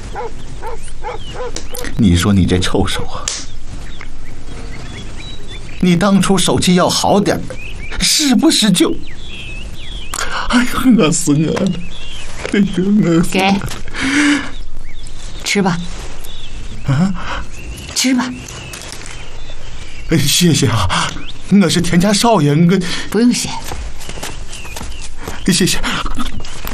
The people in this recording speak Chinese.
你说你这臭手啊，你当初手气要好点，是不是就……哎呀，饿死我了！哎呀，饿死！ 给，吃吧。 啊， 吃吧。 谢谢啊，我是田家少爷，我不用谢。 谢谢。